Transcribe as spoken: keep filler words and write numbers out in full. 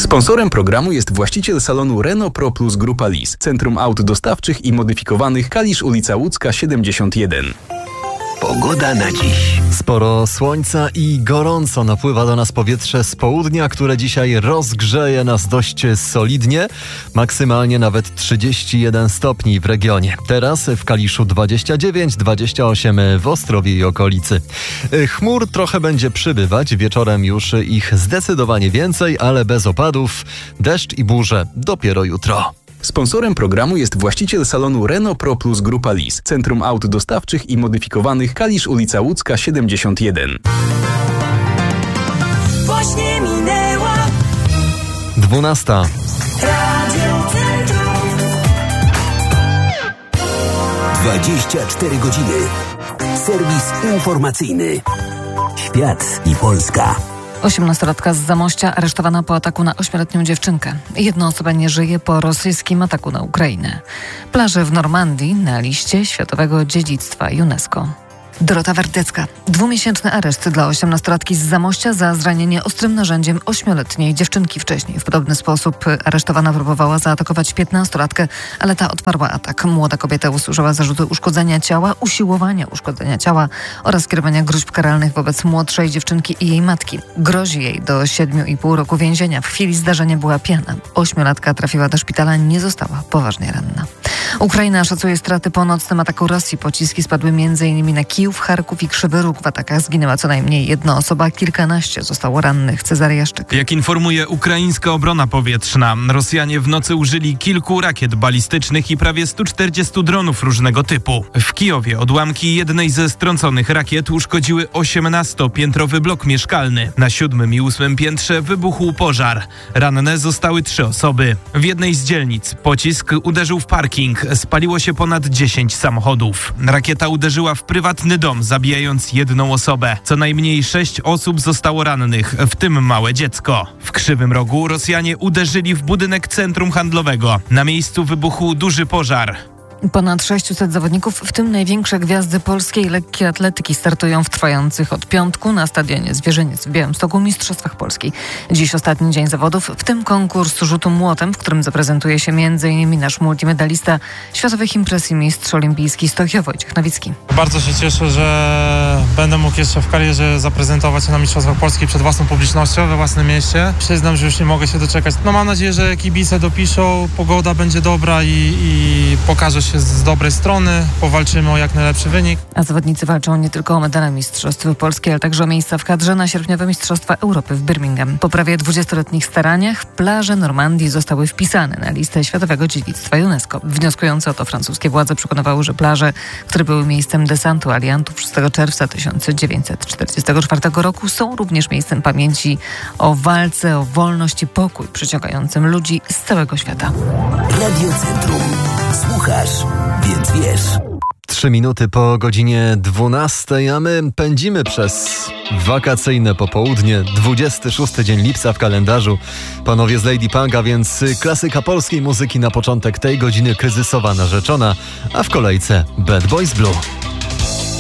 Sponsorem programu jest właściciel salonu Renault Pro Plus Grupa L I S, Centrum Aut Dostawczych i Modyfikowanych, Kalisz, ulica Łódzka siedemdziesiąt jeden. Pogoda na dziś. Sporo słońca i gorąco napływa do nas powietrze z południa, które dzisiaj rozgrzeje nas dość solidnie, maksymalnie nawet trzydzieści jeden stopni w regionie. Teraz w Kaliszu dwadzieścia dziewięć, dwadzieścia osiem w Ostrowie i okolicy. Chmur trochę będzie przybywać, wieczorem już ich zdecydowanie więcej, ale bez opadów. Deszcz i burze dopiero jutro. Sponsorem programu jest właściciel salonu Renault Pro Plus Grupa L I S, Centrum Aut Dostawczych i Modyfikowanych, Kalisz, ulica Łódzka siedemdziesiąt jeden. Właśnie minęła dwunasta. Radio Centrum. dwadzieścia cztery godziny. Serwis informacyjny. Świat i Polska. osiemnastolatka z Zamościa aresztowana po ataku na ośmioletnią dziewczynkę. Jedna osoba nie żyje po rosyjskim ataku na Ukrainę. Plaże w Normandii na liście Światowego Dziedzictwa UNESCO. Dorota Wardecka. Dwumiesięczny areszt dla osiemnastolatki z Zamościa za zranienie ostrym narzędziem ośmioletniej dziewczynki wcześniej. W podobny sposób aresztowana próbowała zaatakować piętnastolatkę, ale ta odparła atak. Młoda kobieta usłyszała zarzuty uszkodzenia ciała, usiłowania uszkodzenia ciała oraz skierowania gróźb karalnych wobec młodszej dziewczynki i jej matki. Grozi jej do siedmiu i pół roku więzienia. W chwili zdarzenia była pijana. Ośmiolatka trafiła do szpitala, nie została poważnie ranna. Ukraina szacuje straty po nocnym ataku Rosji. Pociski spadły między innymi na Kijów, Charków i Krzywy Róg. W atakach zginęła co najmniej jedna osoba, kilkanaście zostało rannych. Cezary Jaszczyk. Jak informuje ukraińska obrona powietrzna, Rosjanie w nocy użyli kilku rakiet balistycznych i prawie stu czterdziestu dronów różnego typu. W Kijowie odłamki jednej ze strąconych rakiet uszkodziły osiemnastopiętrowy blok mieszkalny. Na siódmym i ósmym piętrze wybuchł pożar. Ranne zostały trzy osoby. W jednej z dzielnic pocisk uderzył w parking. Spaliło się ponad dziesięć samochodów. Rakieta uderzyła w prywatny dom, zabijając jedną osobę. Co najmniej sześć osób zostało rannych, w tym małe dziecko. W Krzywym Rogu Rosjanie uderzyli w budynek centrum handlowego. Na miejscu wybuchł duży pożar. Ponad sześciuset zawodników, w tym największe gwiazdy polskiej lekkiej atletyki, startują w trwających od piątku na stadionie Zwierzyniec w Białymstoku Mistrzostwach Polski. Dziś ostatni dzień zawodów, w tym konkurs rzutu młotem, w którym zaprezentuje się między innymi nasz multimedalista światowych imprez i mistrz olimpijski z Tokio Wojciech Nowicki. Bardzo się cieszę, że będę mógł jeszcze w karierze zaprezentować się na Mistrzostwach Polski przed własną publicznością we własnym mieście. Przyznam, że już nie mogę się doczekać. No mam nadzieję, że kibice dopiszą, pogoda będzie dobra i, i pokaże się z dobrej strony, powalczymy o jak najlepszy wynik. A zawodnicy walczą nie tylko o medale Mistrzostw Polski, ale także o miejsca w kadrze na sierpniowe Mistrzostwa Europy w Birmingham. Po prawie dwudziestoletnich staraniach plaże Normandii zostały wpisane na listę Światowego Dziedzictwa UNESCO. Wnioskujące o to francuskie władze przekonywały, że plaże, które były miejscem desantu aliantów szóstego czerwca tysiąc dziewięćset czterdziestego czwartego roku, są również miejscem pamięci o walce o wolność i pokój przyciągającym ludzi z całego świata. Radio Centrum. Słuchasz, więc wiesz. Trzy minuty po godzinie dwunastej, a my pędzimy przez wakacyjne popołudnie. dwudziesty szósty dzień lipca w kalendarzu. Panowie z Lady Punk, a więc klasyka polskiej muzyki na początek tej godziny, kryzysowa narzeczona, a w kolejce Bad Boys Blue.